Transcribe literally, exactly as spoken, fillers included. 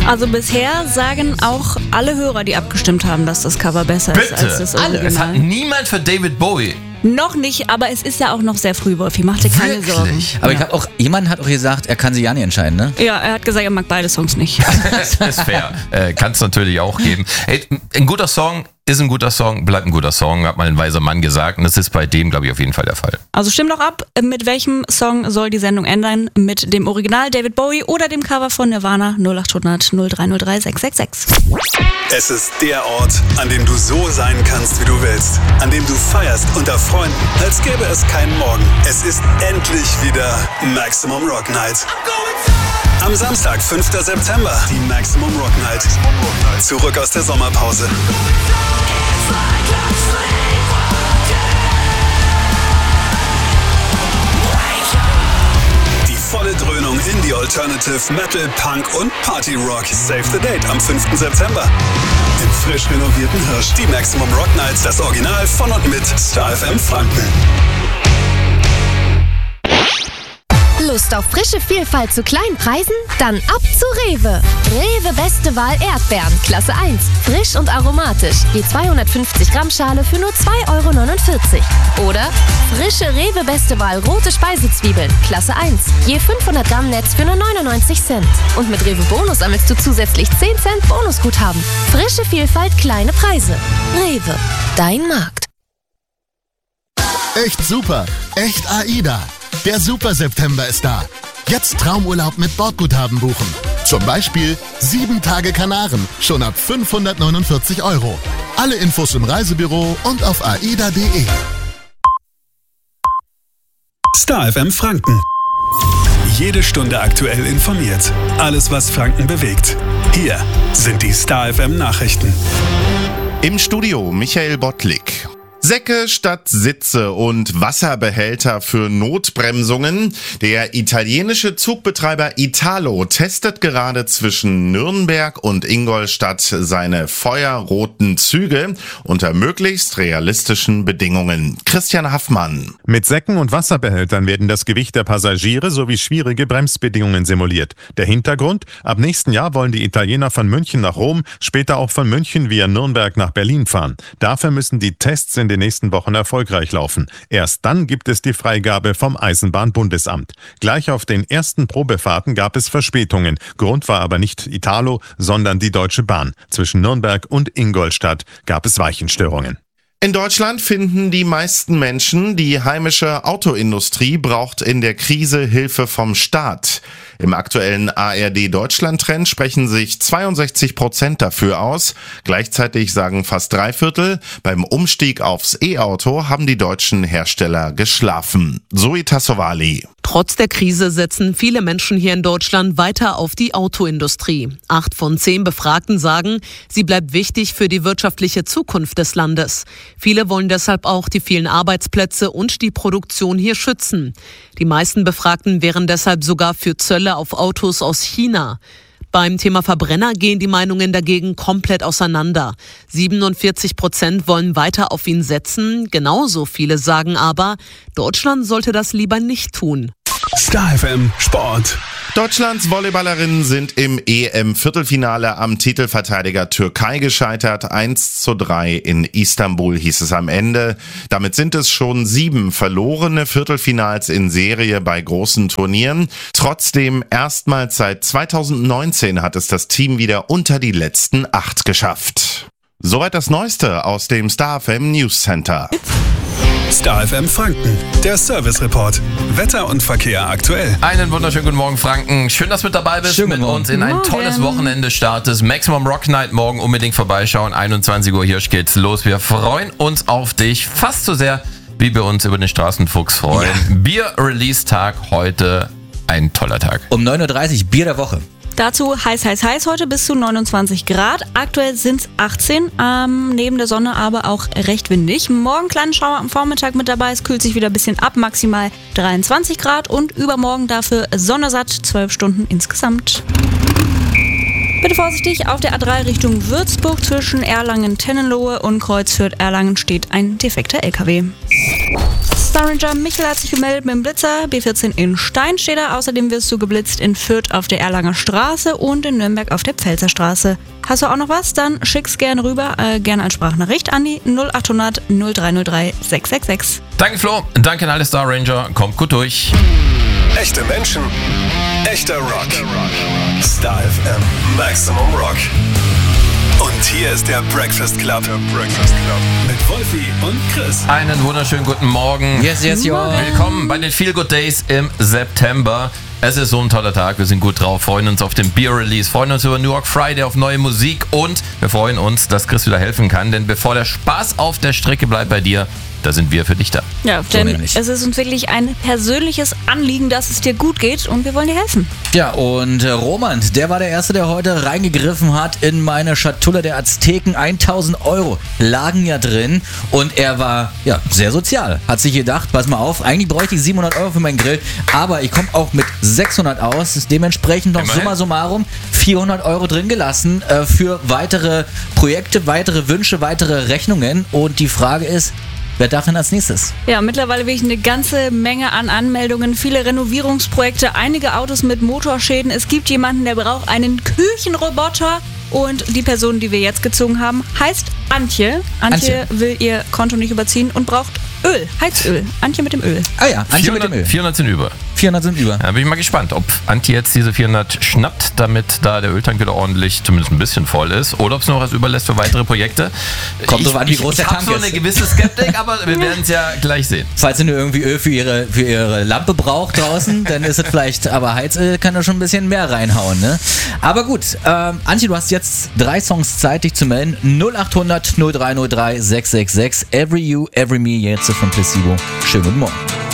Also bisher sagen auch alle Hörer, die abgestimmt haben, dass das Cover besser Bitte? ist als das Original. Alle. Es hat niemand für David Bowie. Noch nicht, aber es ist ja auch noch sehr früh, Wolfi. Mach dir keine Wirklich? Sorgen. Aber ja. ich hab auch, jemand hat auch gesagt, er kann sich ja nicht entscheiden, ne? Ja, er hat gesagt, er mag beide Songs nicht. Das ist fair. Äh, kann es natürlich auch geben. Hey, ein guter Song ist ein guter Song, bleibt ein guter Song, hat mal ein weiser Mann gesagt. Und das ist bei dem, glaube ich, auf jeden Fall der Fall. Also stimm doch ab, mit welchem Song soll die Sendung ändern? Mit dem Original David Bowie oder dem Cover von Nirvana null acht hundert null drei null drei sechs sechs sechs. Es ist der Ort, an dem du so sein kannst, wie du willst. An dem du feierst unter Freunden, als gäbe es keinen Morgen. Es ist endlich wieder Maximum Rock Night. Am Samstag, fünften September, die Maximum Rock Night. Zurück aus der Sommerpause. Die volle Dröhnung Indie Alternative, Metal, Punk und Party Rock. Save the date am fünften September. Im frisch renovierten Hirsch. Die Maximum Rock Nights, das Original von und mit Star F M Franken. Lust auf frische Vielfalt zu kleinen Preisen? Dann ab zu Rewe. Rewe Beste Wahl Erdbeeren, Klasse eins. Frisch und aromatisch. Je zweihundertfünfzig Gramm Schale für nur zwei Euro neunundvierzig. Oder frische Rewe Beste Wahl rote Speisezwiebeln, Klasse eins. Je fünfhundert Gramm Netz für nur neunundneunzig Cent. Und mit Rewe Bonus sammelst du zusätzlich zehn Cent Bonusguthaben. Frische Vielfalt, kleine Preise. Rewe, dein Markt. Echt super, echt AIDA. Der Super September ist da. Jetzt Traumurlaub mit Bordguthaben buchen. Zum Beispiel sieben Tage Kanaren, schon ab fünfhundertneunundvierzig Euro. Alle Infos im Reisebüro und auf aida punkt de. Star F M Franken. Jede Stunde aktuell informiert. Alles, was Franken bewegt. Hier sind die Star F M Nachrichten. Im Studio Michael Bottlik. Säcke statt Sitze und Wasserbehälter für Notbremsungen. Der italienische Zugbetreiber Italo testet gerade zwischen Nürnberg und Ingolstadt seine feuerroten Züge unter möglichst realistischen Bedingungen. Christian Haffmann. Mit Säcken und Wasserbehältern werden das Gewicht der Passagiere sowie schwierige Bremsbedingungen simuliert. Der Hintergrund? Ab nächsten Jahr wollen die Italiener von München nach Rom, später auch von München via Nürnberg nach Berlin fahren. Dafür müssen die Tests in den nächsten Wochen erfolgreich laufen. Erst dann gibt es die Freigabe vom Eisenbahnbundesamt. Gleich auf den ersten Probefahrten gab es Verspätungen. Grund war aber nicht Italo, sondern die Deutsche Bahn. Zwischen Nürnberg und Ingolstadt gab es Weichenstörungen. In Deutschland finden die meisten Menschen, die heimische Autoindustrie braucht in der Krise Hilfe vom Staat. Im aktuellen A R D-Deutschland-Trend sprechen sich zweiundsechzig Prozent dafür aus. Gleichzeitig sagen fast drei Viertel, beim Umstieg aufs E-Auto haben die deutschen Hersteller geschlafen. Zoe Tassovali. Trotz der Krise setzen viele Menschen hier in Deutschland weiter auf die Autoindustrie. Acht von zehn Befragten sagen, sie bleibt wichtig für die wirtschaftliche Zukunft des Landes. Viele wollen deshalb auch die vielen Arbeitsplätze und die Produktion hier schützen. Die meisten Befragten wären deshalb sogar für Zölle auf Autos aus China. Beim Thema Verbrenner gehen die Meinungen dagegen komplett auseinander. siebenundvierzig Prozent wollen weiter auf ihn setzen. Genauso viele sagen aber, Deutschland sollte das lieber nicht tun. Star F M Sport. Deutschlands Volleyballerinnen sind im E M-Viertelfinale am Titelverteidiger Türkei gescheitert. eins zu drei in Istanbul hieß es am Ende. Damit sind es schon sieben verlorene Viertelfinals in Serie bei großen Turnieren. Trotzdem erstmals seit zweitausendneunzehn hat es das Team wieder unter die letzten acht geschafft. Soweit das Neueste aus dem Star F M News Center. Star F M Franken, der Service Report. Wetter und Verkehr aktuell. Einen wunderschönen guten Morgen, Franken. Schön, dass du mit dabei bist, Schönen mit Morgen. uns in ein Morgen. tolles Wochenende startest. Maximum Rock Night morgen unbedingt vorbeischauen. einundzwanzig Uhr Hirsch geht's los. Wir freuen uns auf dich fast so sehr, wie wir uns über den Straßenfuchs freuen. Ja. Bier-Release-Tag heute. Ein toller Tag. Um neun Uhr dreißig Bier der Woche. Dazu heiß, heiß, heiß heute bis zu neunundzwanzig Grad. Aktuell sind es achtzehn, ähm, neben der Sonne aber auch recht windig. Morgen kleinen Schauer am Vormittag mit dabei, es kühlt sich wieder ein bisschen ab, maximal dreiundzwanzig Grad und übermorgen dafür sonnesatt, zwölf Stunden insgesamt. Bitte vorsichtig, auf der A drei Richtung Würzburg zwischen Erlangen-Tennenlohe und Kreuzfürth-Erlangen steht ein defekter L K W. Star Ranger Michael hat sich gemeldet mit dem Blitzer. B vierzehn in Steinstede. Außerdem wirst du geblitzt in Fürth auf der Erlanger Straße und in Nürnberg auf der Pfälzer Straße. Hast du auch noch was? Dann schick's gerne rüber, äh, gerne als Sprachnachricht an die null acht hundert null drei null drei sechs sechs sechs. Danke Flo, danke an alle Star Ranger, kommt gut durch. Echte Menschen, echter Rock. Star F M, Maximum Rock. Und hier ist der Breakfast Club. Der Breakfast Club. Mit Wolfi und Chris. Einen wunderschönen guten Morgen. Yes, yes, ja. Willkommen bei den Feel Good Days im September. Es ist so ein toller Tag, wir sind gut drauf, freuen uns auf den Beer-Release, freuen uns über New York Friday, auf neue Musik und wir freuen uns, dass Chris wieder helfen kann, denn bevor der Spaß auf der Strecke bleibt bei dir, da sind wir für dich da. Ja, denn es ist uns wirklich ein persönliches Anliegen, dass es dir gut geht und wir wollen dir helfen. Ja, und äh, Roman, der war der Erste, der heute reingegriffen hat in meine Schatulle der Azteken. tausend Euro lagen ja drin und er war ja sehr sozial. Hat sich gedacht, pass mal auf, eigentlich bräuchte ich siebenhundert Euro für meinen Grill, aber ich komme auch mit sechshundert aus. Ist dementsprechend noch Immerhin. summa summarum vierhundert Euro drin gelassen äh, für weitere Projekte, weitere Wünsche, weitere Rechnungen. Und die Frage ist, wer darf denn als nächstes? Ja, mittlerweile wirklich eine ganze Menge an Anmeldungen, viele Renovierungsprojekte, einige Autos mit Motorschäden. Es gibt jemanden, der braucht einen Küchenroboter. Und die Person, die wir jetzt gezogen haben, heißt Antje. Antje, Antje. will ihr Konto nicht überziehen und braucht Öl, Heizöl. Antje mit dem Öl. Ah ja, Antje mit dem vierhundert, Öl. vierhundert sind über. vierhundert sind über. Da bin ich mal gespannt, ob Antje jetzt diese vierhundert schnappt, damit da der Öltank wieder ordentlich, zumindest ein bisschen voll ist, oder ob es noch was überlässt für weitere Projekte. Kommt ich, drauf an, wie ich, groß ich der hab Tank so ist. eine gewisse Skeptik, aber wir werden es ja gleich sehen. Falls ihr nur irgendwie Öl für ihre, für ihre Lampe braucht draußen, dann ist es vielleicht, aber Heizöl kann da schon ein bisschen mehr reinhauen, ne? Aber gut, ähm, Antje, du hast jetzt drei Songs Zeit, dich zu melden. null acht hundert null drei null drei sechs sechs sechs. Every You, Every Me, jetzt von Placebo. Schönen guten Morgen.